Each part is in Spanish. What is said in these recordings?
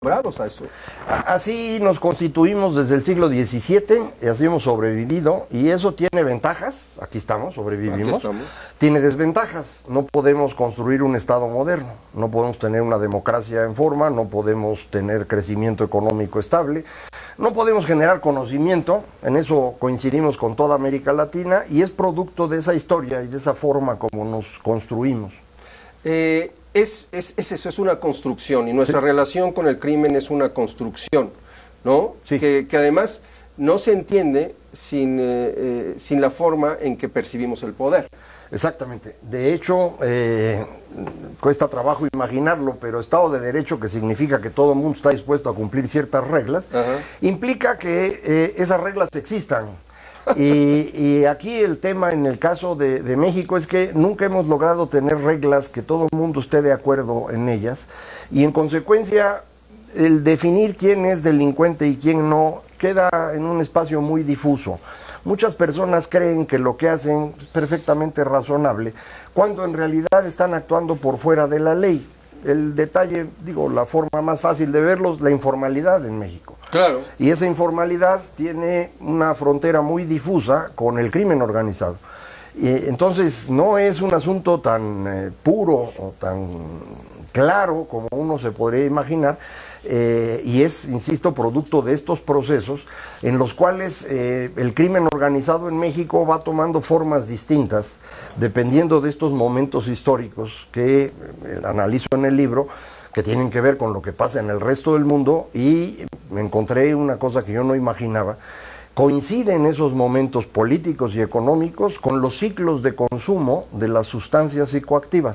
acostumbrados a eso. Así nos constituimos desde el siglo XVII, y así hemos sobrevivido, y eso tiene ventajas, aquí estamos, sobrevivimos, Aquí estamos. Tiene desventajas, no podemos construir un Estado moderno, no podemos tener una democracia en forma, no podemos tener crecimiento económico estable, no podemos generar conocimiento, en eso coincidimos con toda América Latina, y es producto de esa historia y de esa forma como nos construimos. Es eso, es una construcción, y nuestra relación con el crimen es una construcción, ¿no? Sí. Que además no se entiende sin la forma en que percibimos el poder. Exactamente. De hecho, cuesta trabajo imaginarlo, pero Estado de Derecho, que significa que todo el mundo está dispuesto a cumplir ciertas reglas, implica que esas reglas existan. Y aquí el tema en el caso de México es que nunca hemos logrado tener reglas que todo el mundo esté de acuerdo en ellas, y en consecuencia el definir quién es delincuente y quién no queda en un espacio muy difuso. Muchas personas creen que lo que hacen es perfectamente razonable, cuando en realidad están actuando por fuera de la ley. El detalle, digo, la forma más fácil de verlo es la informalidad en México. Claro. Y esa informalidad tiene una frontera muy difusa con el crimen organizado. Y entonces no es un asunto tan puro o tan claro como uno se podría imaginar, y es, insisto, producto de estos procesos en los cuales el crimen organizado en México va tomando formas distintas dependiendo de estos momentos históricos que analizo en el libro, que tienen que ver con lo que pasa en el resto del mundo, y me encontré una cosa que yo no imaginaba. Coinciden esos momentos políticos y económicos con los ciclos de consumo de las sustancias psicoactivas.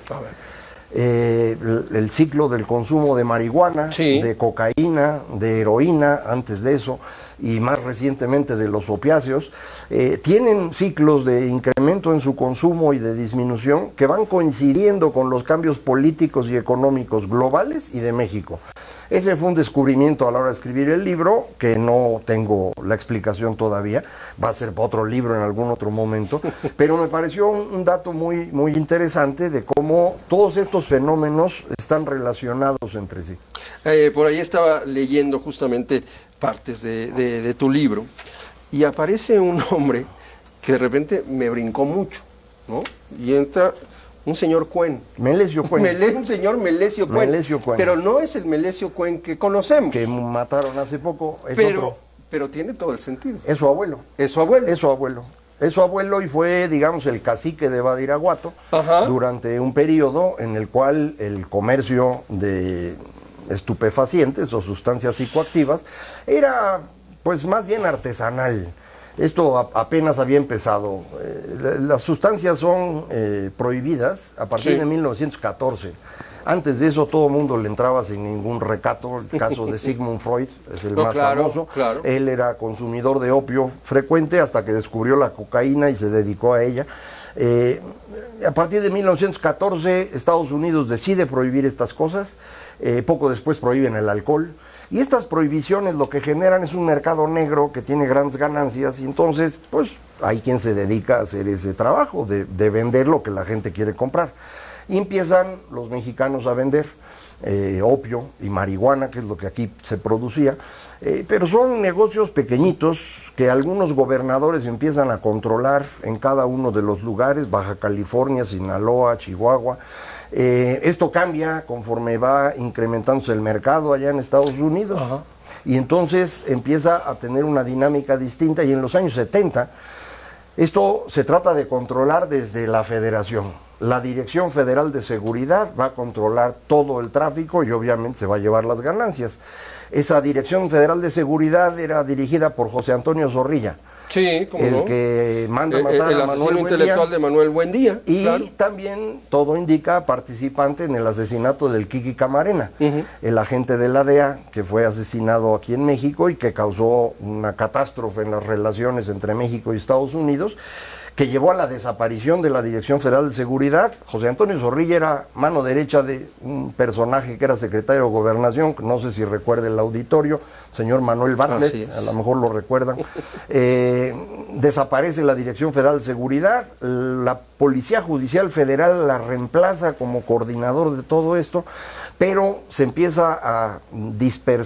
El ciclo del consumo de marihuana, sí, de cocaína, de heroína, antes de eso, y más recientemente de los opiáceos, tienen ciclos de incremento en su consumo y de disminución que van coincidiendo con los cambios políticos y económicos globales y de México. Ese fue un descubrimiento a la hora de escribir el libro, que no tengo la explicación todavía, va a ser para otro libro en algún otro momento, pero me pareció un dato muy, muy interesante de cómo todos estos fenómenos están relacionados entre sí. Por ahí estaba leyendo justamente partes de tu libro, y aparece un hombre que de repente me brincó mucho, ¿no? Y entra un señor Cuen. Melesio Cuen. Un señor Melesio Cuen. Melesio Cuen. Pero no es el Melesio Cuen que conocemos. Que mataron hace poco. Pero tiene todo el sentido. Es su abuelo. Es su abuelo. Es su abuelo. Es su abuelo, y fue, digamos, el cacique de Badiraguato durante un periodo en el cual el comercio de estupefacientes o sustancias psicoactivas era, pues, más bien artesanal. Esto apenas había empezado. Las sustancias son prohibidas a partir de 1914. Antes de eso todo el mundo le entraba sin ningún recato. El caso de Sigmund Freud es el más famoso. Claro. Él era consumidor de opio frecuente hasta que descubrió la cocaína y se dedicó a ella. A partir de 1914 Estados Unidos decide prohibir estas cosas. Poco después prohíben el alcohol. Y estas prohibiciones lo que generan es un mercado negro que tiene grandes ganancias, y entonces pues hay quien se dedica a hacer ese trabajo de vender lo que la gente quiere comprar. Y empiezan los mexicanos a vender opio y marihuana, que es lo que aquí se producía, pero son negocios pequeñitos que algunos gobernadores empiezan a controlar en cada uno de los lugares: Baja California, Sinaloa, Chihuahua. Esto cambia conforme va incrementándose el mercado allá en Estados Unidos. Y entonces empieza a tener una dinámica distinta, y en los años 70 esto se trata de controlar desde la federación. La Dirección Federal de Seguridad va a controlar todo el tráfico y obviamente se va a llevar las ganancias. Esa Dirección Federal de Seguridad era dirigida por José Antonio Zorrilla. Sí, como el que manda matar el a Manuel asesino intelectual de Manuel Buendía. Y claro, también todo indica participante en el asesinato del Kiki Camarena, el agente de la DEA que fue asesinado aquí en México y que causó una catástrofe en las relaciones entre México y Estados Unidos, que llevó a la desaparición de la Dirección Federal de Seguridad. José Antonio Zorrilla era mano derecha de un personaje que era secretario de Gobernación, que no sé si recuerda el auditorio, señor Manuel Bartlett, a lo mejor lo recuerdan. Desaparece la Dirección Federal de Seguridad, la Policía Judicial Federal la reemplaza como coordinador de todo esto, pero se empieza a dispersar